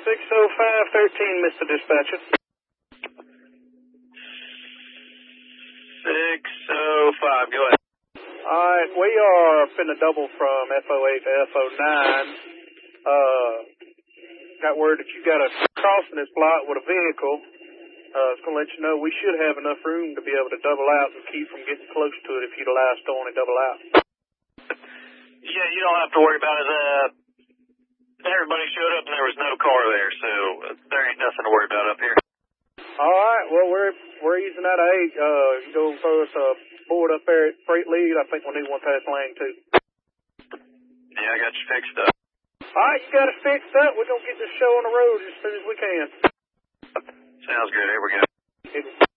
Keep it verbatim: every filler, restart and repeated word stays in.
six oh five thirteen, Mister Dispatcher. six oh five, go ahead. Alright, we are finna double from F oh eight to F oh nine. Uh, got word that you got a crossing this block with a vehicle. Uh, it's gonna let you know we should have enough room to be able to double out and keep from getting close to it if you'd allow us to only double out. Yeah, you don't have to worry about it. Uh, everybody showed up and there was no car there, so there ain't nothing to worry about up here. Alright, well, we're we're using that eight. Uh, you go throw us a board up there at Freight Lead. I think we'll need one past Lane, too. Yeah, I got you fixed up. Alright, you got it fixed up. We're gonna get this show on the road as soon as we can. Sounds good. Here we go. It,